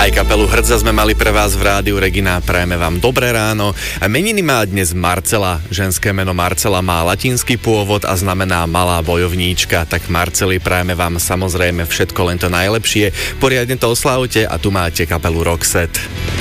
Aj kapelu Hrdza sme mali pre vás v rádiu Regina, prajeme vám dobré ráno. Meniny má dnes Marcela. Ženské meno Marcela má latinský pôvod a znamená malá bojovníčka. Tak Marceli, prajeme vám samozrejme všetko len to najlepšie. Poriadne to oslávte a tu máte kapelu Roxette.